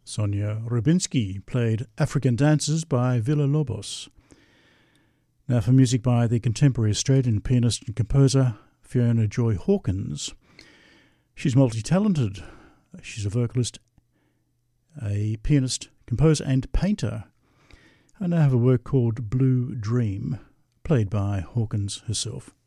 Sonia Rubinski played African Dances by Villa-Lobos. Now for music by the contemporary Australian pianist and composer Fiona Joy Hawkins. She's multi-talented. She's a vocalist, a pianist, composer and painter. I now have a work called Blue Dream, played by Hawkins herself.